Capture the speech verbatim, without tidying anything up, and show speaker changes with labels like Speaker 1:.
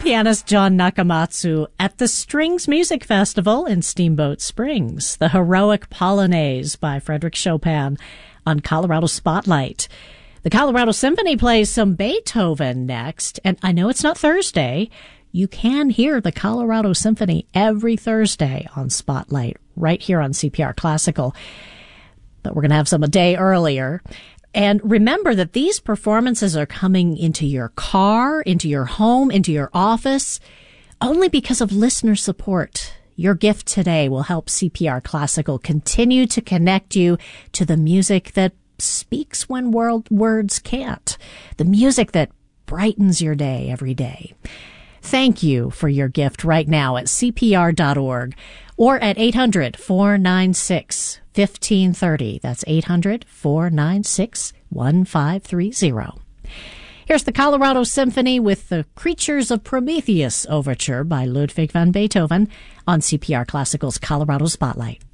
Speaker 1: pianist John Nakamatsu at the Strings Music Festival in Steamboat Springs, the Heroic Polonaise by Frédéric Chopin on Colorado Spotlight. The Colorado Symphony plays some Beethoven next, and I know it's not Thursday. You can hear the Colorado Symphony every Thursday on Spotlight, right here on C P R Classical. But we're going to have some a day earlier. And remember that these performances are coming into your car, into your home, into your office, only because of listener support. Your gift today will help C P R Classical continue to connect you to the music that speaks when world words can't, the music that brightens your day every day. Thank you for your gift right now at C P R dot org or at eight hundred, four nine six, one five three zero. That's eight hundred, four nine six, one five three zero. Here's the Colorado Symphony with the Creatures of Prometheus Overture by Ludwig van Beethoven on C P R Classical's Colorado Spotlight.